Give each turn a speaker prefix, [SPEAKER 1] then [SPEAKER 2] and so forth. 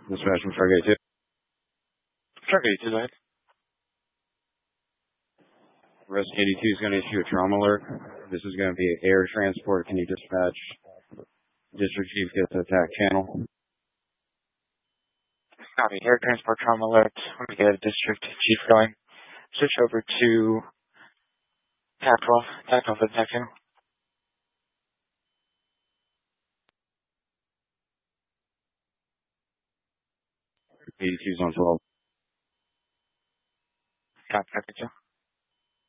[SPEAKER 1] Dispatch from Truck 82.
[SPEAKER 2] Truck 82, go ahead.
[SPEAKER 1] Rest 82 is going to issue a trauma alert. This is going to be air transport. Can you dispatch District Chief get to attack channel?
[SPEAKER 2] Copy. Air transport trauma alert. Let me get a District Chief going. Switch over to tactical for the attack channel.
[SPEAKER 1] 82's on 12.
[SPEAKER 2] Copy, Truck 82.